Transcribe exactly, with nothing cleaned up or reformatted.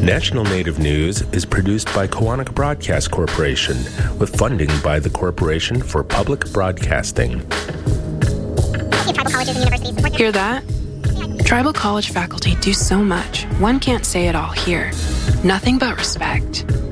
National Native News is produced by Koahnic Broadcast Corporation with funding by the Corporation for Public Broadcasting. Hear that? Tribal college faculty do so much. One can't say it all here. Nothing but respect.